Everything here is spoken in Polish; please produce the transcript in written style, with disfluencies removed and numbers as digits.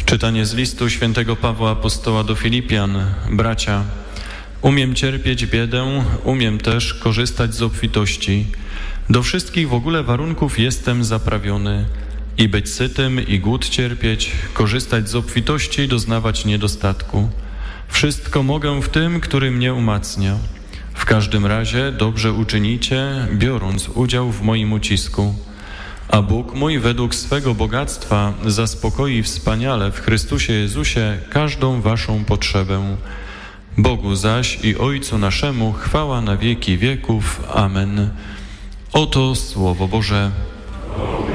Czytanie z listu świętego Pawła Apostoła do Filipian. Bracia, umiem cierpieć biedę, umiem też korzystać z obfitości. Do wszystkich w ogóle warunków jestem zaprawiony. I być sytym, i głód cierpieć, korzystać z obfitości i doznawać niedostatku. Wszystko mogę w tym, który mnie umacnia. W każdym razie dobrze uczynicie, biorąc udział w moim ucisku. A Bóg mój według swego bogactwa zaspokoi wspaniale w Chrystusie Jezusie każdą waszą potrzebę. Bogu zaś i Ojcu naszemu chwała na wieki wieków. Amen. Oto Słowo Boże.